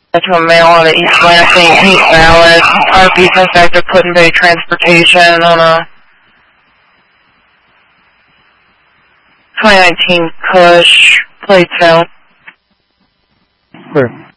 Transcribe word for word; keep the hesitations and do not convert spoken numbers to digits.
To a male on the East Lansing Pink Ballot, R P suspect of Clinton Bay Transportation on a twenty nineteen Kush, plate sale. Clear.